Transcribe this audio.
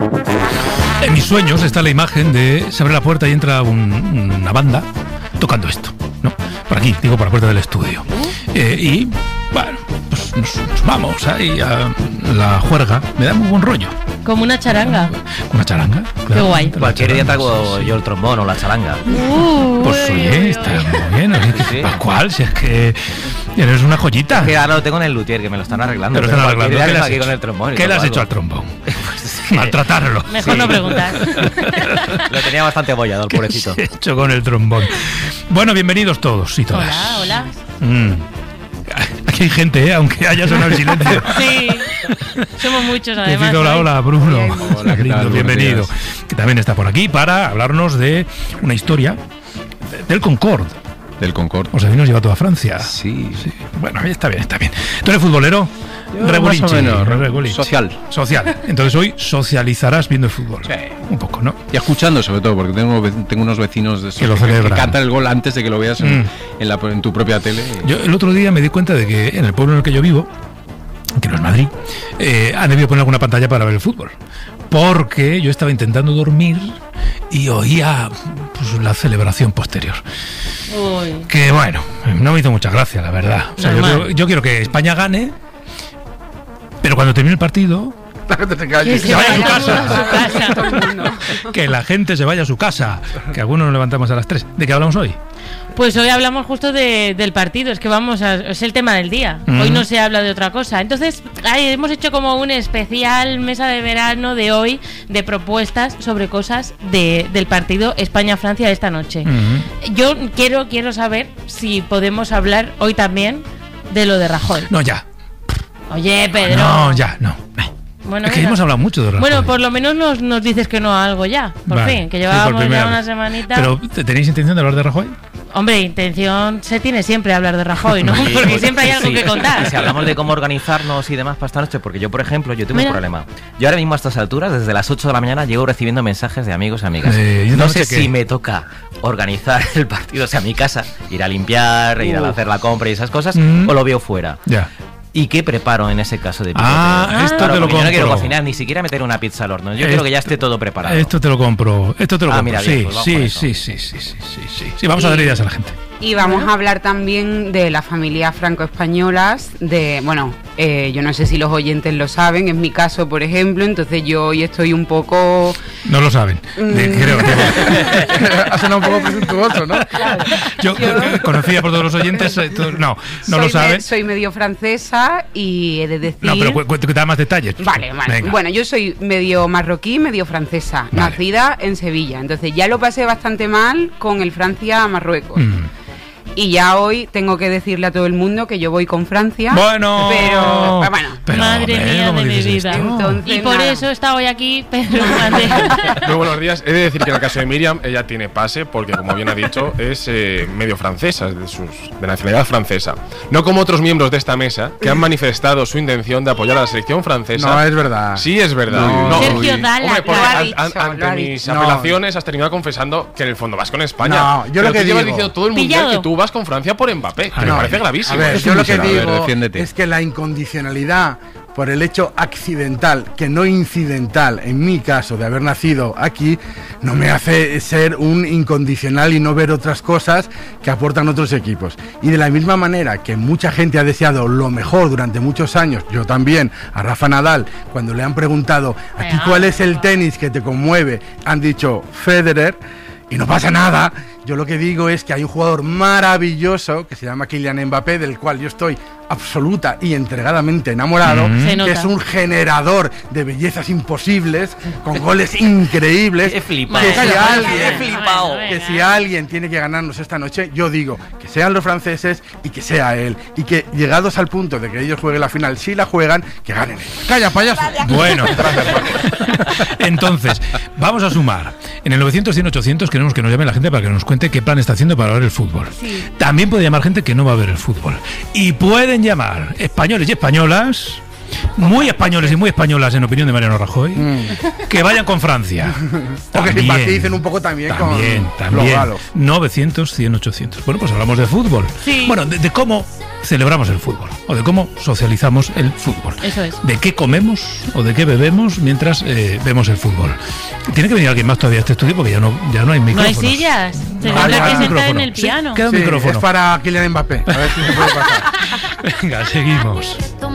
En mis sueños está la imagen de se abre la puerta y entra una banda tocando esto, ¿no? Por aquí, digo, por la puerta del estudio. Y, bueno, pues nos vamos ahí a la juerga. Me da muy buen rollo. Como una charanga. ¿Una charanga? Claro. Qué guay. Cualquier día traigo yo el trombón o la charanga. Pues oye, está muy bien. Sí. Pascual, si es que eres una joyita. Que ahora lo tengo en el luthier, que me lo están arreglando. Pero ¿Qué le has hecho? Con el trombón, ¿Qué le has hecho al trombón? Pues, maltratarlo. Mejor no preguntar. Lo tenía bastante abollado el pobrecito. ¿Qué has hecho con el trombón? Bueno, bienvenidos todos y todas. Hola. Aquí hay gente, aunque haya sonado el silencio. Sí, somos muchos además. Hola, Bruno. Hola, ¿qué tal? Bienvenido. Que también está por aquí para hablarnos de una historia del Concorde. Del Concorde. O sea, nos lleva toda Francia. Sí. Bueno, está bien. ¿Tú eres futbolero? Más o menos. Regulinchi. Social. Entonces hoy socializarás viendo el fútbol. Sí. Un poco, ¿no? Y escuchando, sobre todo, porque tengo unos vecinos que lo celebran. Que cantan el gol antes de que lo veas en tu propia tele. Yo el otro día me di cuenta de que en el pueblo en el que yo vivo, que no es Madrid, han debido poner alguna pantalla para ver el fútbol. Porque yo estaba intentando dormir y oía pues, la celebración posterior. Uy. Que bueno, no me hizo mucha gracia, la verdad. O sea, yo quiero que España gane, pero cuando termine el partido, que se vaya a su casa. Que la gente se vaya a su casa. Que algunos nos levantamos a las 3. ¿De qué hablamos hoy? Pues hoy hablamos justo del partido, es el tema del día. Hoy no se habla de otra cosa. Entonces, hemos hecho como un especial mesa de verano de hoy, de propuestas sobre cosas del partido España-Francia de esta noche. Yo quiero saber si podemos hablar hoy también de lo de Rajoy. No, ya. Oye, Pedro. No, ya, no. Bueno, es que hemos hablado mucho de Rajoy. Bueno, por lo menos nos dices que no a algo ya, por fin, que llevábamos ya una semanita. ¿Pero tenéis intención de hablar de Rajoy? Hombre, intención se tiene siempre hablar de Rajoy, ¿no? Porque siempre hay algo que contar. Y si hablamos de cómo organizarnos y demás para esta noche, porque yo, por ejemplo, tengo un problema. Yo ahora mismo a estas alturas, desde las 8 de la mañana, llevo recibiendo mensajes de amigos y amigas. No sé si me toca organizar el partido, o sea, mi casa, ir a limpiar, ir a hacer la compra y esas cosas, o lo veo fuera. Ya. ¿Y qué preparo en ese caso de picoteo? Esto te lo compro. Yo no quiero cocinar, ni siquiera meter una pizza al horno. Yo quiero que ya esté todo preparado. Esto te lo compro. Mira, sí, bien, pues sí, vamos a dar ideas a la gente. Y vamos a hablar también de las familias franco-españolas, yo no sé si los oyentes lo saben, en mi caso, por ejemplo, entonces yo hoy estoy un poco... No lo saben, creo. Ha sonado un poco presuntuoso, ¿no? Claro. Yo conocía por todos los oyentes, no lo saben. Soy medio francesa y he de decir... No, pero cuéntame más detalles. Vale. Venga. Bueno, yo soy medio marroquí, medio francesa, nacida en Sevilla, entonces ya lo pasé bastante mal con el Francia-Marruecos. Y ya hoy tengo que decirle a todo el mundo que yo voy con Francia. Bueno, pero madre mía de mi vida. Entonces, y por eso está hoy aquí Pedro. Muy buenos días. He de decir que en el caso de Miriam, ella tiene pase porque, como bien ha dicho, es medio francesa, es de nacionalidad francesa. No como otros miembros de esta mesa que han manifestado su intención de apoyar a la selección francesa. No, es verdad. Sí, es verdad. No. Sergio Dala, ante mis apelaciones has terminado confesando que en el fondo vas con España. No, yo lo que llevas digo, diciendo todo el mundial que tú vas con Francia por Mbappé, que me parece gravísimo. A ver, yo lo que digo es que la incondicionalidad por el hecho accidental, que no incidental, en mi caso, de haber nacido aquí, no me hace ser un incondicional y no ver otras cosas que aportan otros equipos. Y de la misma manera que mucha gente ha deseado lo mejor durante muchos años, yo también, a Rafa Nadal, cuando le han preguntado ¿a ti cuál es el tenis que te conmueve? Han dicho Federer, y no pasa nada. Yo lo que digo es que hay un jugador maravilloso que se llama Kylian Mbappé, del cual yo estoy absoluta y entregadamente enamorado, que es un generador de bellezas imposibles, con goles increíbles. Qué flipado. Que si alguien tiene que ganarnos esta noche, yo digo que sean los franceses y que sea él, y que llegados al punto de que ellos jueguen la final, si la juegan, que ganen ellos. ¡Calla, payaso! Bueno, entonces, vamos a sumar. En el 900-100-800 queremos que nos llame la gente para que nos cuente qué plan está haciendo para ver el fútbol. También puede llamar gente que no va a ver el fútbol. Y pueden llamar españoles y españolas muy españoles y muy españolas, en opinión de Mariano Rajoy, que vayan con Francia. Porque simpaticen un poco también con los galos. 900, 100, 800. Bueno, pues hablamos de fútbol. Sí. Bueno, de cómo celebramos el fútbol, o de cómo socializamos el fútbol. Eso es. De qué comemos o de qué bebemos mientras vemos el fútbol. Tiene que venir alguien más todavía a este estudio porque ya no hay micrófonos. No hay sillas. Se tendrá que sentar en el piano. Sí, queda un micrófono. Es para Kylian Mbappé. A ver si se puede pasar. Venga, seguimos.